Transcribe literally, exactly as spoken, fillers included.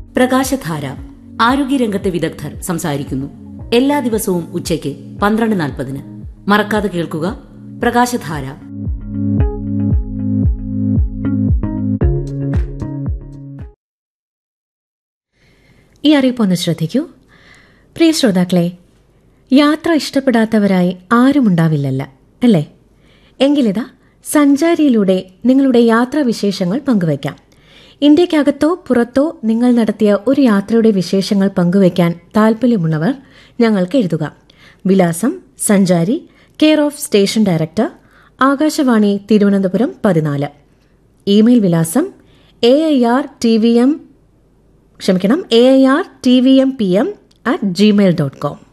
പ്രകാശധാര ആരോഗ്യരംഗത്തെ വിദഗ്ധർ സംസാരിക്കുന്നു. എല്ലാ ദിവസവും ഉച്ചയ്ക്ക് പന്ത്രണ്ട് നാൽപ്പതിന് മറക്കാതെ കേൾക്കുക. പ്രകാശധാര. ഈ അറിയിപ്പൊന്ന് ശ്രദ്ധിക്കൂ. പ്രിയ ശ്രോതാക്കളെ, യാത്ര ഇഷ്ടപ്പെടാത്തവരായി ആരുമുണ്ടാവില്ലല്ല, അല്ലേ? എങ്കിലിതാ സഞ്ചാരിയിലൂടെ നിങ്ങളുടെ യാത്രാവിശേഷങ്ങൾ പങ്കുവയ്ക്കാം. ഇന്ത്യക്കകത്തോ പുറത്തോ നിങ്ങൾ നടത്തിയ ഒരു യാത്രയുടെ വിശേഷങ്ങൾ പങ്കുവയ്ക്കാൻ താൽപ്പര്യമുള്ളവർ ഞങ്ങൾക്ക് എഴുതുക. വിലാസം: സഞ്ചാരി, care of station director, Akashvani, Thiruvananthapuram പതിനാല്. ഇമെയിൽ വിലാസം A I R T V M ക്ഷമിക്കണം A I R T V M P M at Gmail dot com.